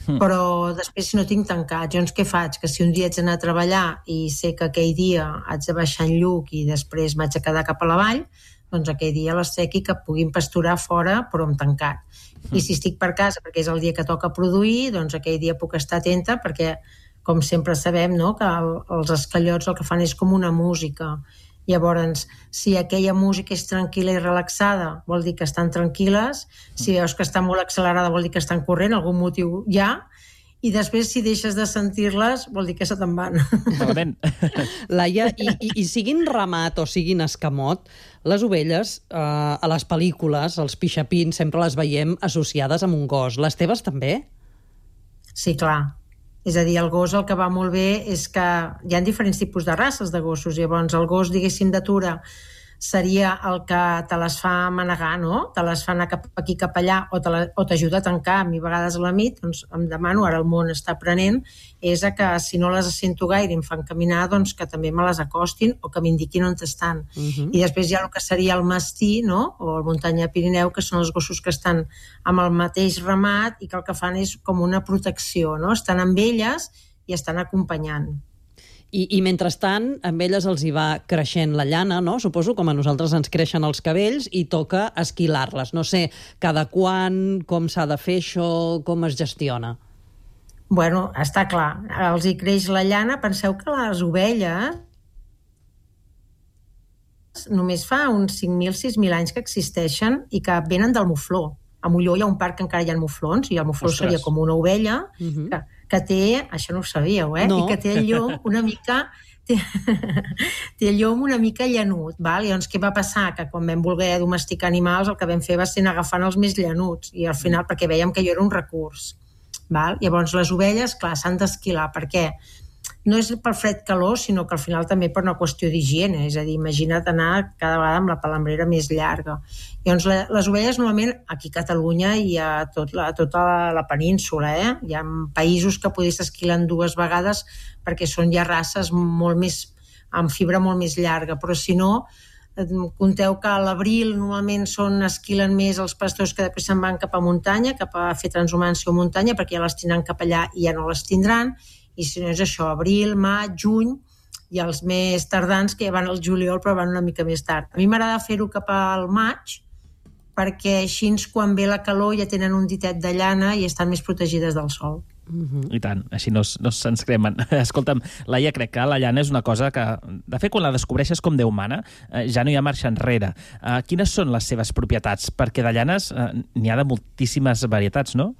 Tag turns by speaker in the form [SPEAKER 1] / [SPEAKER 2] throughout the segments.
[SPEAKER 1] Però després, si no tinc tancat, llavors què faig? Que si un dia haig d'anar a treballar i sé que aquell dia haig de baixar en lluc i després m'haig de quedar cap a la vall, doncs aquell dia les sequi que puguin pasturar fora però amb tancat. I si estic per casa perquè és el dia que toca produir, doncs aquell dia puc estar atenta perquè, com sempre sabem, no? Que els esquellots el que fan és com una música. Llavors, si aquella música és tranquil·la i relaxada, vol dir que estan tranquil·les. Si veus que està molt accelerada, vol dir que estan corrent, algun motiu hi ha. I després, si deixes de sentir-les, vol dir que se te'n van.
[SPEAKER 2] Laia, i siguin ramat o siguin escamot, les ovelles, a les pel·lícules, els pixapins, sempre les veiem associades amb un gos. Les teves també?
[SPEAKER 1] Sí, clar. És a dir, el gos el que va molt bé és que hi ha diferents tipus de races de gossos. Llavors, el gos, diguéssim, d'atura seria el que te les fa manegar, no? Te les fa anar cap aquí, cap allà, o t'ajuda a tancar. A mi, a vegades, a la nit, doncs em demano, ara el món està aprenent, és que si no les sento gaire i em fan caminar, doncs que també me les acostin o que m'indiquin on estan. I després hi ha el que seria el mastí, no? O el muntanya Pirineu, que són els gossos que estan amb el mateix ramat i que el que fan és com una protecció, no? Estan amb elles i estan acompanyant.
[SPEAKER 2] I mentrestant, amb elles els hi va creixent la llana, no? Suposo, com a nosaltres ens creixen els cabells i toca esquilar-les. No sé, cada quan, com s'ha de fer això, com es gestiona?
[SPEAKER 1] Bueno, està clar. Els hi creix la llana. Penseu que les ovelles només fa uns 5.000, 6.000 anys que existeixen i que venen del mufló. A Molló hi ha un parc que encara hi ha muflons i el mufló seria com una ovella que té, això no ho sabíeu, no. I que té el llom una mica té el llom una mica llanut, val? I llavors què va passar? Que quan vam voler domesticar animals el que vam fer va ser anar agafant els més llanuts i al final, perquè veiem que allò era un recurs, val? Llavors les ovelles, clar, s'han d'esquilar. Per què? No és per fred calor, sinó que al final també per una qüestió d'higiene, és a dir, imagina't anar cada vegada amb la palambrera més llarga. Llavors, les ovelles normalment aquí a Catalunya i a tota la península, hi ha països que podries esquilar 2 vegades perquè són ja races molt més, amb fibra molt més llarga, però si no, compteu que a l'abril normalment esquilen més els pastors que després se'n van cap a muntanya, cap a fer transhumància o muntanya, perquè ja les tindran cap allà i ja no les tindran. I si no és això, abril, maig, juny, i els més tardans que ja van al juliol però van una mica més tard. A mi m'agrada fer-ho cap al maig perquè així quan ve la calor ja tenen un ditet de llana i estan més protegides del sol.
[SPEAKER 3] I tant, així no se'ns cremen. Escolta'm, Laia, crec que la llana és una cosa que, de fet, quan la descobreixes com Déu mana, ja no hi ha marxa enrere. Quines són les seves propietats? Perquè de llanes n'hi ha de moltíssimes varietats, no?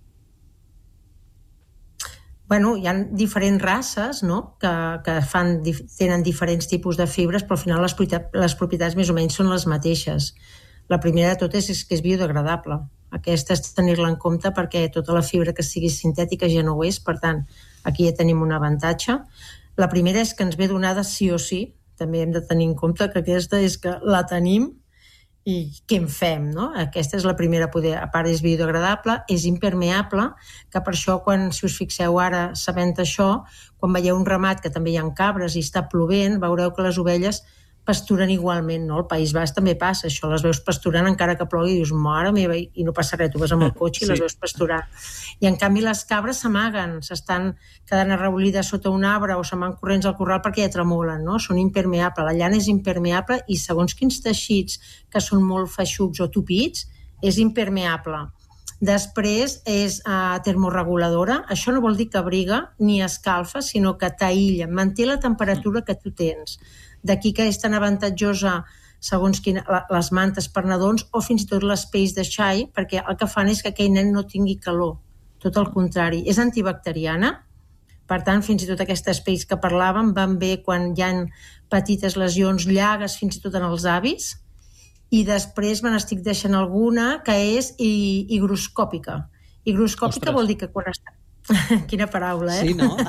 [SPEAKER 1] Bueno, hi ha diferents races, no?, que tenen diferents tipus de fibres, però al final les propietats més o menys són les mateixes. La primera de totes és que és biodegradable. Aquesta és tenir-la en compte perquè tota la fibra que sigui sintètica ja no ho és, per tant, aquí ja tenim un avantatge. La primera és que ens ve donada sí o sí, també hem de tenir en compte que aquesta és que la tenim i què en fem, no? Aquesta és la primera poder. A part és biodegradable, és impermeable, que per això si us fixeu ara sabent això, quan veieu un ramat que també hi ha cabres i està plovent, veureu que les ovelles pasturen igualment, no? Al País Basc també passa això, les veus pasturant encara que plogui i dius, mare meva, i no passa res, tu vas amb el cotxe i les veus pasturant. I en canvi les cabres s'amaguen, s'estan quedant arrebolides sota un arbre o se'n van corrents al corral perquè ja tremolen, no? Són impermeables, la llana és impermeable i segons quins teixits que són molt feixucs o tupits, és impermeable. Després és termorreguladora, això no vol dir que abriga ni escalfa, sinó que t'aïlla, manté la temperatura que tu tens. D'aquí que és tan avantatjosa segons les mantes per nadons o fins i tot les pells de xai, perquè el que fan és que aquell nen no tingui calor. Tot el contrari. És antibacteriana, per tant, fins i tot aquestes pells que parlàvem van bé quan hi ha petites lesions, llagues, fins i tot en els avis. I després me n'estic deixant alguna que és higroscòpica. Higroscòpica vol dir que quan està... Quina paraula,
[SPEAKER 2] Sí, no?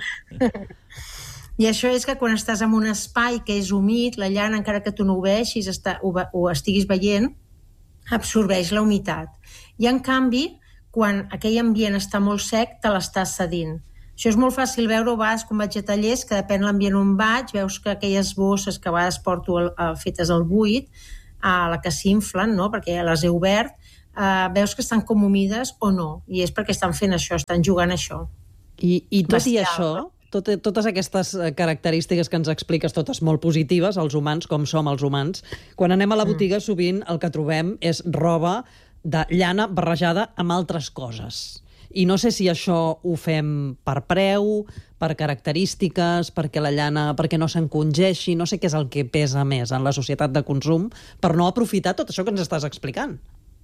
[SPEAKER 1] I això és que quan estàs en un espai que és humit, la llana, encara que tu no ho veixis o estiguis veient, absorbeix la humitat. I en canvi, quan aquell ambient està molt sec, te l'estàs cedint. Això és molt fàcil veure-ho a vegades quan vaig a tallers, que depèn l'ambient on vaig, veus que aquelles bosses que a vegades porto fetes al buit, a la que s'inflen, no? Perquè les he obert, veus que estan com humides o no, i és perquè estan fent això, estan jugant això.
[SPEAKER 2] I tot
[SPEAKER 1] Bestial,
[SPEAKER 2] i això, totes aquestes característiques que ens expliques, totes molt positives, els humans, com som els humans, quan anem a la botiga sovint el que trobem és roba de llana barrejada amb altres coses. I no sé si això ho fem per preu, per característiques, perquè la llana, perquè no s'encongeixi, no sé què és el que pesa més en la societat de consum, per no aprofitar tot això que ens estàs explicant.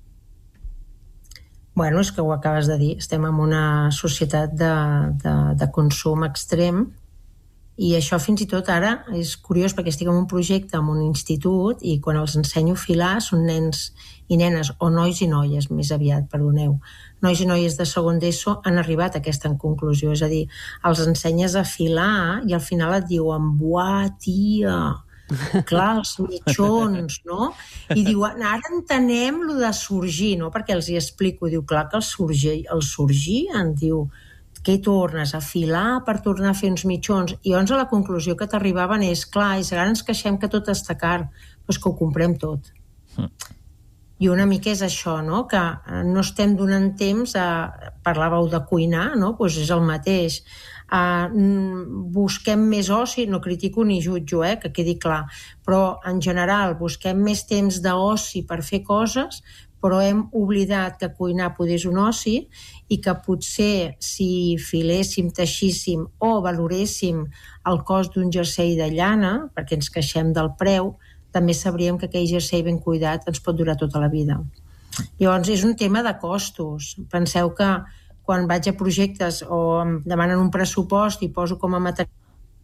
[SPEAKER 1] Bueno, és que ho acabes de dir, estem en una societat de consum extrem i això fins i tot ara és curiós perquè estic en un projecte en un institut i quan els ensenyo a filar són nens i nenes, o nois i noies, més aviat, perdoneu. Nois i noies de segon d'ESO han arribat a aquesta conclusió, és a dir, els ensenyes a filar i al final et diuen, buah, tia, clar, els mitjons, no? I diuen, ara entenem lo de sorgir, no? Perquè els hi explico, diu, clar que el sorgien, diu, què tornes a filar per tornar a fer uns mitjons? I llavors a la conclusió que t'arribaven és, clar, i ara ens queixem que tot està car, doncs que ho comprem tot. I una mica és això, no? Que no estem donant temps parlàveu de cuinar, no? Doncs és el mateix. Busquem més oci, no critico ni jutjo, que quedi clar, però en general busquem més temps d'oci per fer coses, però hem oblidat que cuinar poder és un oci i que potser si filéssim, teixíssim o valoréssim el cost d'un jersei de llana, perquè ens queixem del preu, també sabríem que aquell jersei ben cuidat ens pot durar tota la vida. Llavors, és un tema de costos. Penseu que quan vaig a projectes o em demanen un pressupost i poso com a material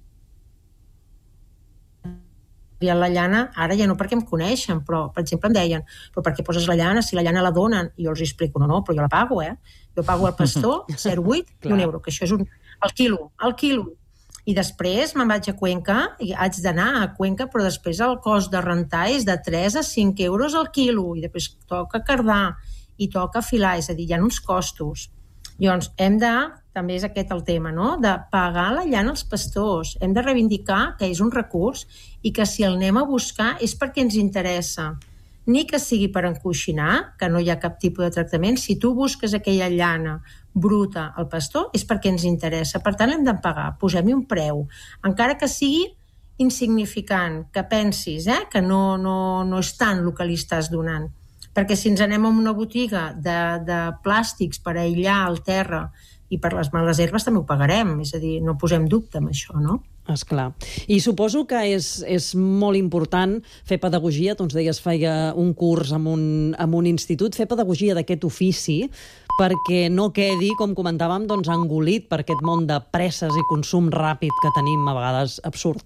[SPEAKER 1] la llana, ara ja no perquè em coneixen, però, per exemple, em deien, però per què poses la llana si la llana la donen? I jo els explico, no, però jo la pago, Jo pago al pastor 0,8 i €1, que això és el quilo. I després me'n vaig a Cuenca, i haig d'anar a Cuenca, però després el cost de rentar és de 3 a 5 euros al quilo, i després toca cardar, i toca filar, és a dir, hi ha uns costos. Llavors, també és aquest el tema, no?, de pagar la llana als pastors. Hem de reivindicar que és un recurs i que si el anem a buscar és perquè ens interessa. Ni que sigui per encoixinar, que no hi ha cap tipus de tractament. Si tu busques aquella llana bruta al pastor és perquè ens interessa. Per tant, hem de pagar. Posem-hi un preu. Encara que sigui insignificant, que pensis que no és tant el que li estàs donant. Perquè si ens anem a una botiga de plàstics per aïllar el terra i per les males herbes també ho pagarem. És a dir, no posem dubte amb això, no?
[SPEAKER 2] Esclar. I suposo que és molt important fer pedagogia. Tu ens deies feia un curs en un institut, fer pedagogia d'aquest ofici perquè no quedi, com comentàvem, doncs, engolit per aquest món de presses i consum ràpid que tenim a vegades absurd.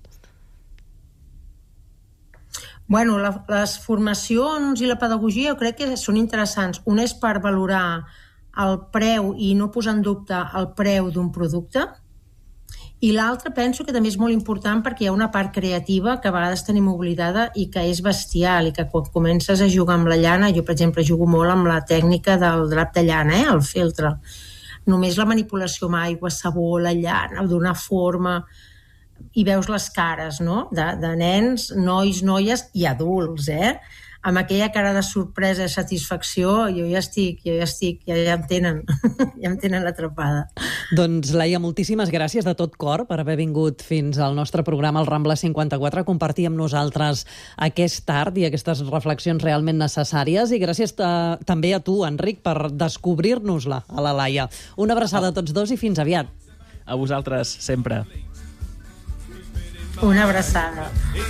[SPEAKER 1] Bueno, les formacions i la pedagogia jo crec que són interessants. Una és per valorar el preu i no posar en dubte el preu d'un producte, i l'altra penso que també és molt important perquè hi ha una part creativa que a vegades tenim oblidada i que és bestial, i que quan comences a jugar amb la llana, jo per exemple jugo molt amb la tècnica del drap de llana, el feltre, només la manipulació amb aigua, sabó, la llana, donar forma, i veus les cares, no?, de nens, nois, noies i adults, amb aquella cara de sorpresa i satisfacció, jo ja em tenen, ja em tenen atrapada.
[SPEAKER 2] Doncs, Laia, moltíssimes gràcies de tot cor per haver vingut fins al nostre programa, el Rambla 54, a compartir amb nosaltres aquest art i aquestes reflexions realment necessàries, i gràcies també a tu, Enric, per descobrir-nos-la a la Laia. Una abraçada a tots dos i fins aviat.
[SPEAKER 3] A vosaltres, sempre.
[SPEAKER 1] Una abraçada.